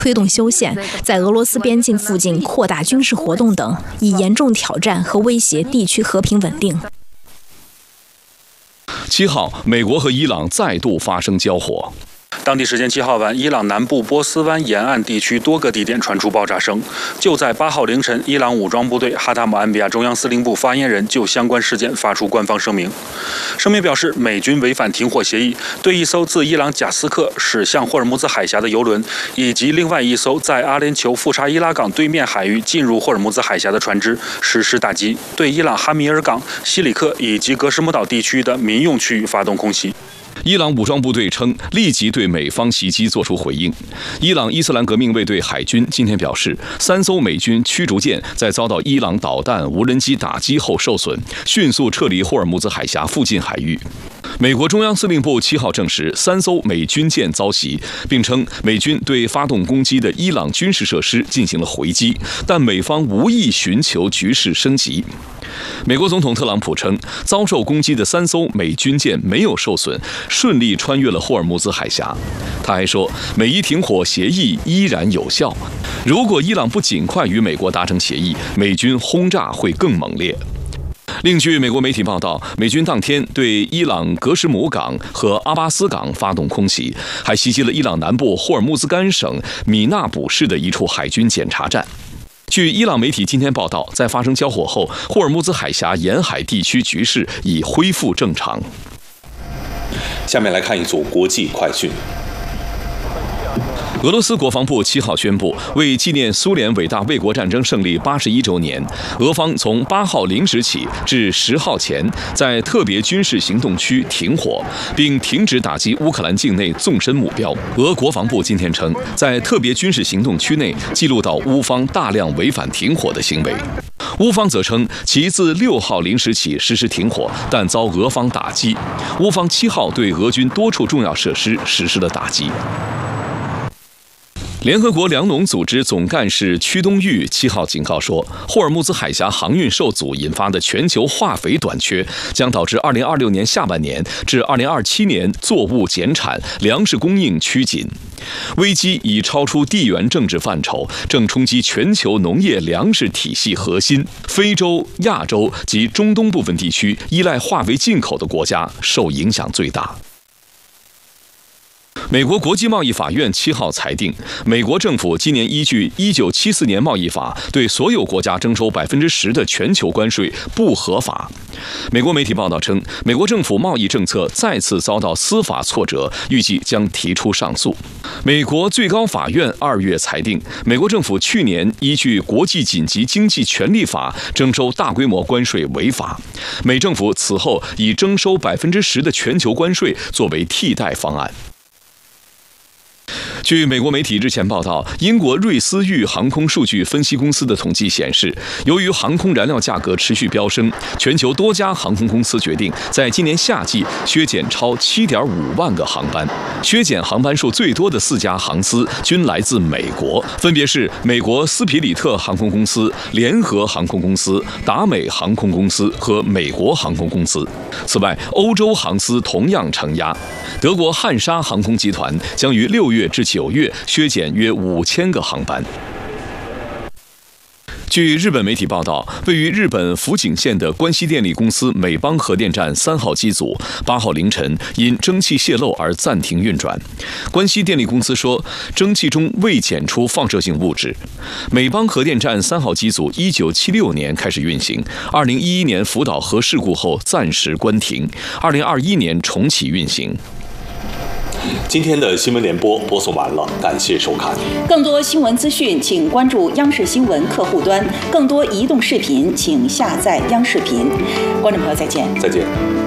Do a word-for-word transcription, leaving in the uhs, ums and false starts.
推动修宪，在俄罗斯边境附近扩大军事活动等，以严重挑战和威胁地区和平稳定。 七号，美国和伊朗再度发生交火。 当地时间七号晚，伊朗南部波斯湾沿岸地区多个地点传出爆炸声。就在八号凌晨，伊朗武装部队哈塔姆安比亚中央司令部发言人就相关事件发出官方声明。声明表示，美军违反停火协议，对一艘自伊朗贾斯克驶向霍尔木兹海峡的油轮，以及另外一艘在阿联酋富查伊拉港对面海域进入霍尔木兹海峡的船只实施打击，对伊朗哈米尔港、西里克以及格什姆岛地区的民用区域发动空袭。 伊朗武装部队称，立即对美方袭击作出回应。伊朗伊斯兰革命卫队海军今天表示，三艘美军驱逐舰在遭到伊朗导弹、无人机打击后受损，迅速撤离霍尔木兹海峡附近海域。美国中央司令部七号证实，三艘美军舰遭袭，并称美军对发动攻击的伊朗军事设施进行了回击，但美方无意寻求局势升级。美国总统特朗普称，遭受攻击的三艘美军舰没有受损，顺利穿越了霍尔木兹海峡。他还说，美伊停火协议依然有效。如果伊朗不尽快与美国达成协议，美军轰炸会更猛烈。另据美国媒体报道，美军当天对伊朗格什姆港和阿巴斯港发动空袭，还袭击了伊朗南部霍尔木兹干省米纳卜市的一处海军检查站。据伊朗媒体今天报道，在发生交火后，霍尔木兹海峡沿海地区局势已恢复正常。 下面来看一组国际快讯。 俄罗斯国防部七号宣布，为纪念苏联伟大卫国战争胜利八十一周年，俄方从八号零时起至十号前，在特别军事行动区停火，并停止打击乌克兰境内纵深目标。俄国防部今天称，在特别军事行动区内记录到乌方大量违反停火的行为。乌方则称，其自六号零时起实施停火，但遭俄方打击。乌方七号对俄军多处重要设施实施了打击。联合国粮农组织总干事屈冬玉七号警告说，霍尔木兹海峡航运受阻引发的全球化肥短缺，将导致二零二六年下半年至二零二七年作物减产，粮食供应趋紧。危机已超出地缘政治范畴，正冲击全球农业粮食体系核心。非洲、亚洲及中东部分地区依赖化肥进口的国家受影响最大。美国国际贸易法院七号裁定，美国政府今年依据一九七四年贸易法对所有国家征收百分之十的全球关税不合法。美国媒体报道称，美国政府贸易政策再次遭到司法挫折，预计将提出上诉。美国最高法院二月裁定，美国政府去年依据国际紧急经济权利法征收大规模关税违法。美政府此后以征收百分之十的全球关税作为替代方案。据美国媒体日前报道，英国瑞思域航空数据分析公司的统计显示，由于航空燃料价格持续飙升，全球多家航空公司决定在今年夏季削减超 七点五万个航班。削减航班数最多的四家航司均来自美国，分别是美国斯皮里特航空公司、联合航空公司、达美航空公司和美国航空公司。此外，欧洲航司同样承压。德国汉莎航空集团将于六月至九月削减约五千个航班。据日本媒体报道，位于日本福井县的关西电力公司美邦核电站三号机组八号凌晨因蒸汽泄漏而暂停运转。关西电力公司说，蒸汽中未检出放射性物质。美邦核电站三号机组一九七六年开始运行，二零一一年福岛核事故后暂时关停，二零二一年重启运行。 今天的新闻联播播送完了，感谢收看。 更多新闻资讯，请关注央视新闻客户端；更多移动视频，请下载央视频。观众朋友，再见。 再见。